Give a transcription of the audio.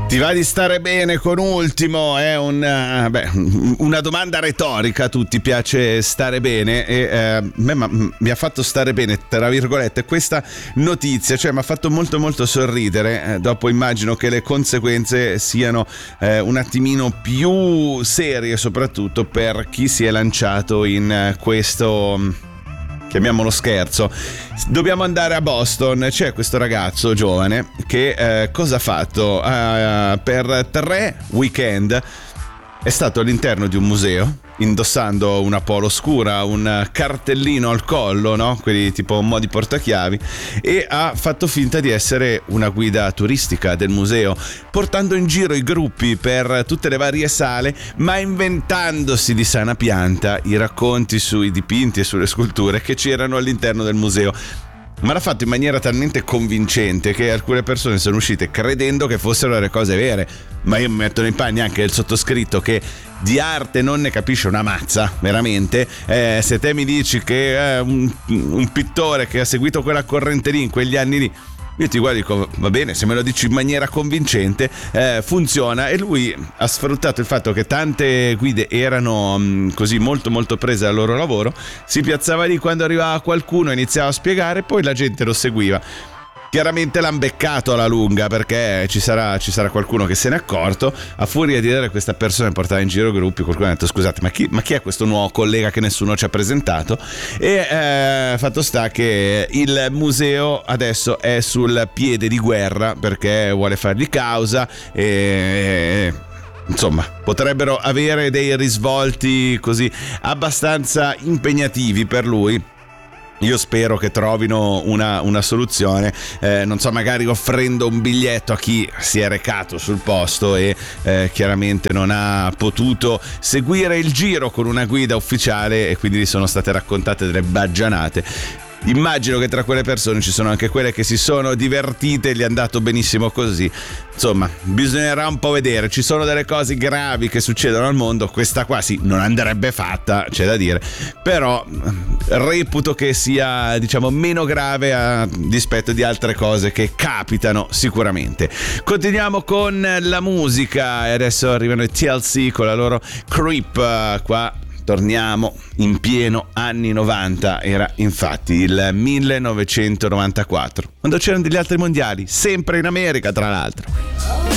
Ti va di stare bene con Ultimo? È una domanda retorica. A tutti piace stare bene e mi ha fatto stare bene, tra virgolette, questa notizia, cioè mi ha fatto molto molto sorridere. Dopo immagino che le conseguenze siano un attimino più serie, soprattutto per chi si è lanciato in questo, chiamiamolo scherzo. Dobbiamo andare a Boston. C'è questo ragazzo giovane che cosa ha fatto? Per 3 weekend è stato all'interno di un museo indossando una polo scura, un cartellino al collo, no? Quelli tipo modi portachiavi, e ha fatto finta di essere una guida turistica del museo, portando in giro i gruppi per tutte le varie sale, ma inventandosi di sana pianta i racconti sui dipinti e sulle sculture che c'erano all'interno del museo. Ma l'ha fatto in maniera talmente convincente che alcune persone sono uscite credendo che fossero le cose vere. Ma io mi metto nei panni anche del sottoscritto, che di arte non ne capisce una mazza, veramente. Se te mi dici che è un pittore che ha seguito quella corrente lì in quegli anni lì, io ti guardo e dico, va bene, se me lo dici in maniera convincente, funziona. E lui ha sfruttato il fatto che tante guide erano così molto molto prese al loro lavoro, si piazzava lì quando arrivava qualcuno, iniziava a spiegare, poi la gente lo seguiva. Chiaramente l'han beccato alla lunga, perché ci sarà qualcuno che se n'è accorto. A furia di vedere questa persona portare in giro gruppi, qualcuno ha detto, scusate, ma chi è questo nuovo collega che nessuno ci ha presentato? E fatto sta che il museo adesso è sul piede di guerra, perché vuole fargli causa e insomma potrebbero avere dei risvolti così abbastanza impegnativi per lui. Io spero che trovino una soluzione, non so, magari offrendo un biglietto a chi si è recato sul posto e chiaramente non ha potuto seguire il giro con una guida ufficiale, e quindi gli sono state raccontate delle baggianate. Immagino che tra quelle persone ci sono anche quelle che si sono divertite e gli è andato benissimo così. Insomma, bisognerà un po' vedere. Ci sono delle cose gravi che succedono al mondo. Questa qua sì, non andrebbe fatta, c'è da dire. Però reputo che sia, diciamo, meno grave a dispetto di altre cose che capitano sicuramente. Continuiamo con la musica e adesso arrivano i TLC con la loro Creep. Qua torniamo in pieno anni 90, era infatti il 1994, quando c'erano degli altri mondiali, sempre in America tra l'altro.